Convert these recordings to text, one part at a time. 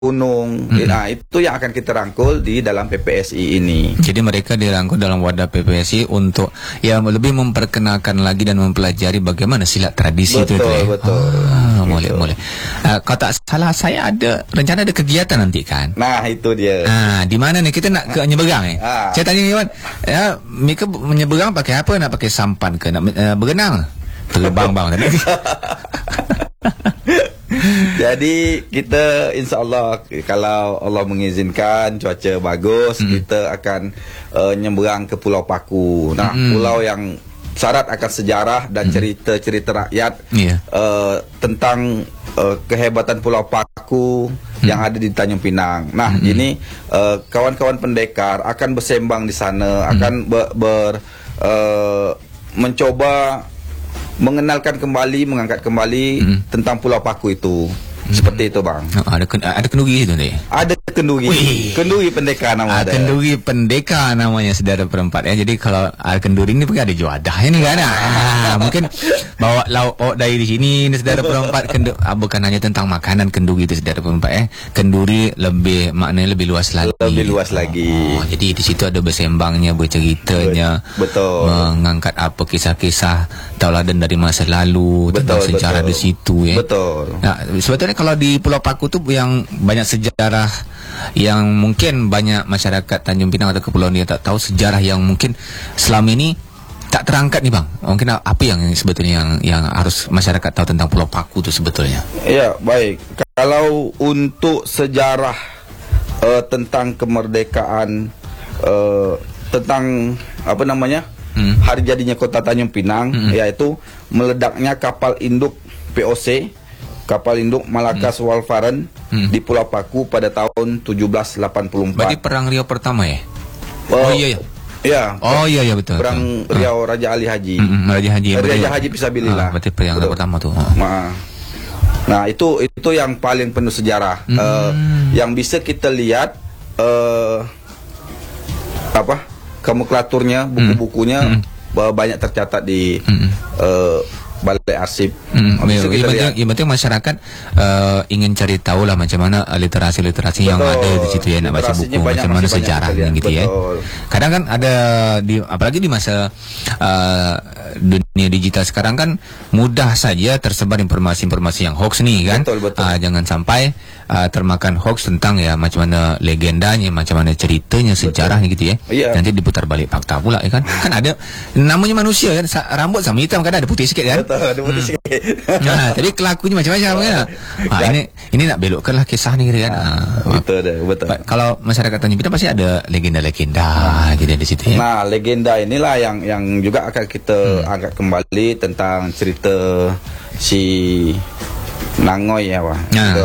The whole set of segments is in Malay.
gunung. Nah, itu yang akan kita rangkul di dalam PPSI ini. Jadi mereka dirangkul dalam wadah PPSI untuk ya lebih memperkenalkan lagi dan mempelajari bagaimana silat tradisi itu. Betul. Boleh. Kalau tak salah saya ada rencana ada kegiatan nanti kan. Nah, itu dia. Di mana nih kita nak ke nyeberang Saya tanya Iwan, mereka menyeberang pakai apa? Nak pakai sampan ke nak berenang? Terbang bang tadi. Jadi kita insya-Allah kalau Allah mengizinkan cuaca bagus, kita akan nyeberang ke Pulau Paku. Nah, pulau yang syarat akan sejarah dan cerita-cerita rakyat tentang kehebatan Pulau Paku yang ada di Tanjung Pinang. Nah, ini kawan-kawan pendekar akan bersembang di sana, akan mencoba mengenalkan kembali, mengangkat kembali tentang Pulau Paku itu. Seperti itu bang. Ada kenduri itu nih. Ada kenduri. Kenduri pendekar namanya. Kenduri pendekar namanya saudara perempat ya. Jadi kalau kenduri ini ada juadah ini kan. Mungkin bawa dari di sini saudara perempat. Bukan hanya tentang makanan kenduri itu saudara perempat ya. Kenduri maknanya lebih luas lagi. Jadi di situ ada bersembangnya, berceritanya. Betul. Mengangkat apa kisah-kisah tauladan dari masa lalu tentang sejarah di situ ya. Betul. Nah, sebetulnya kalau di Pulau Paku tu yang banyak sejarah yang mungkin banyak masyarakat Tanjung Pinang atau Kepulauan dia tak tahu sejarah yang mungkin selama ini tak terangkat nih bang. Mungkin apa yang sebetulnya yang harus masyarakat tahu tentang Pulau Paku tu sebetulnya? Ya, baik. Kalau untuk sejarah tentang kemerdekaan, tentang apa namanya? Hari jadinya Kota Tanjung Pinang, yaitu meledaknya kapal induk POC, kapal induk Malakas Walfaren di Pulau Paku pada tahun 1784. Berarti Perang Riau pertama ya? Iya. Iya betul. Perang Riau Raja Ali Haji. Raja Haji Fisabilillah. Berarti perang pertama tuh. Nah, itu yang paling penuh sejarah. Yang bisa kita lihat nomenklaturnya, buku-bukunya banyak tercatat di Balai Arsip. Yang penting masyarakat ingin cari tahu lah macam mana literasi yang ada di situ ya, nak baca buku macam mana sejarahnya gitu ya. Kadang kan ada apalagi di masa dunia digital sekarang kan mudah saja tersebar informasi-informasi yang hoax nih kan. Jangan sampai termakan hoax tentang ya macam mana legendanya, macam mana ceritanya, sejarahnya gitu ya. Nanti diputar balik fakta pula ya kan. Kan ada namanya manusia kan, rambut sama hitam kan ada putih sikit kan. Nah, jadi kelakunya macam-macam kan. Ini nak belokkan lah kisah ni kan. Betul. Kalau masyarakat Tanjung Pinang pasti ada legenda-legenda gitu di situ ya. Nah, legenda inilah yang juga akan kita angkat kembali tentang cerita si Nangoy ya, Pak.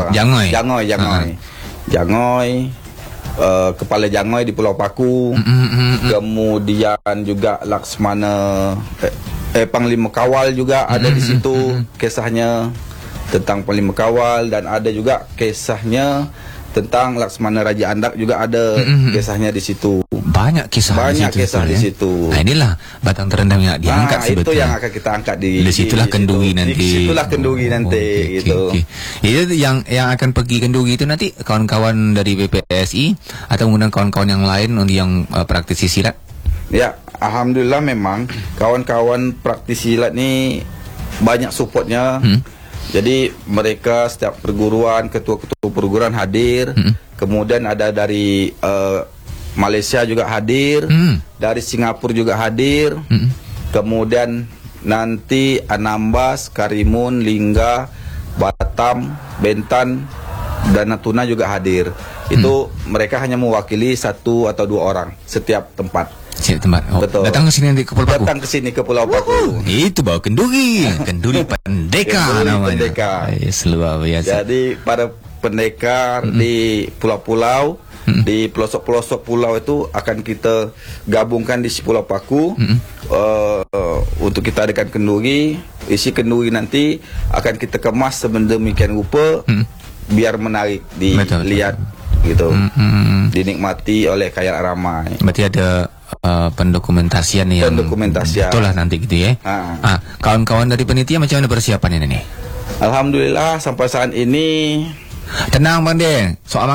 Jangoy. Kepala Jangoy di Pulau Paku. Kemudian juga Laksmana Panglima Kawal juga ada di situ kisahnya tentang Panglima Kawal, dan ada juga kisahnya tentang Laksmana Raja Andak juga ada kisahnya di situ. Banyak kisah di situ. Nah, inilah batang terendah yang diangkat sebetulnya. Itu yang akan kita angkat di situlah kenduri nanti. Di situlah kenduri nanti gitu. Itu yang akan pergi kenduri itu nanti kawan-kawan dari PPSI atau kemudian kawan-kawan yang lain yang praktisi silat. Ya, alhamdulillah memang kawan-kawan praktisi silat ni banyak supportnya. Jadi mereka setiap perguruan, ketua-ketua perguruan hadir. Kemudian ada dari Malaysia juga hadir, dari Singapura juga hadir. Kemudian nanti Anambas, Karimun, Lingga, Batam, Bintan, dan Natuna juga hadir. Itu mereka hanya mewakili 1 atau 2 orang setiap tempat. Betul. Datang ke sini nanti ke Pulau Paku. Datang ke sini ke Pulau Paku. Itu bawa kenduri pendekar namanya. Luar biasa. Jadi para pendekar di pulau-pulau, di pelosok-pelosok pulau itu akan kita gabungkan di Pulau Paku untuk kita adakan kenduri. Isi kenduri nanti akan kita kemas sedemikian rupa biar menarik dilihat gitu, dinikmati oleh khayal ramai. Berarti ada pendokumentasian yang betul lah nanti gitu ya. Kawan-kawan dari penitia macam mana persiapan ini? Alhamdulillah sampai saat ini Tenang Bang Den, soal